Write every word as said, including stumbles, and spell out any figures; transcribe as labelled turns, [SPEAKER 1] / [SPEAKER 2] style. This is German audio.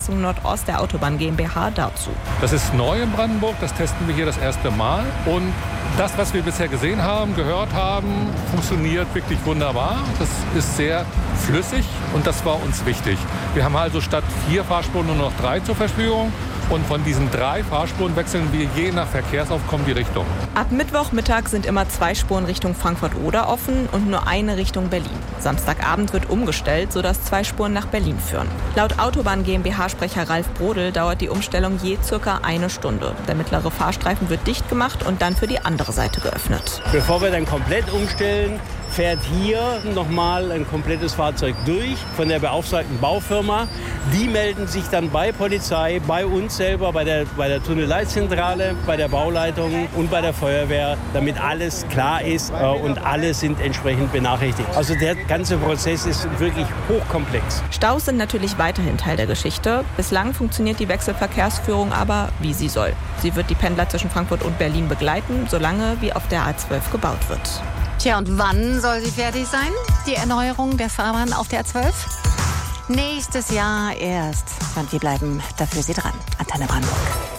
[SPEAKER 1] Niederlassung Nordost der Autobahn GmbH dazu.
[SPEAKER 2] Das ist neu in Brandenburg, das testen wir hier das erste Mal. Und das, was wir bisher gesehen haben, gehört haben, funktioniert wirklich wunderbar. Das ist sehr flüssig und das war uns wichtig. Wir haben also statt vier Fahrspuren nur noch drei zur Verfügung. Und von diesen drei Fahrspuren wechseln wir je nach Verkehrsaufkommen die Richtung.
[SPEAKER 1] Ab Mittwochmittag sind immer zwei Spuren Richtung Frankfurt-Oder offen und nur eine Richtung Berlin. Samstagabend wird umgestellt, sodass zwei Spuren nach Berlin führen. Laut Autobahn GmbH-Sprecher Ralf Brodel dauert die Umstellung je circa eine Stunde. Der mittlere Fahrstreifen wird dicht gemacht und dann für die andere Seite geöffnet.
[SPEAKER 3] Bevor wir dann komplett umstellen, fährt hier nochmal ein komplettes Fahrzeug durch von der beauftragten Baufirma. Die melden sich dann bei Polizei, bei uns selber, bei der, bei der Tunnelleitzentrale, bei der Bauleitung und bei der Feuerwehr, damit alles klar ist äh, und alle sind entsprechend benachrichtigt. Also der ganze Prozess ist wirklich hochkomplex.
[SPEAKER 1] Staus sind natürlich weiterhin Teil der Geschichte. Bislang funktioniert die Wechselverkehrsführung aber, wie sie soll. Sie wird die Pendler zwischen Frankfurt und Berlin begleiten, solange wie auf der A zwölf gebaut wird.
[SPEAKER 4] Tja, und wann soll sie fertig sein, die Erneuerung der Fahrbahn auf der A zwölf? Nächstes Jahr erst. Und wir bleiben dafür Sie dran. Antenne Brandenburg.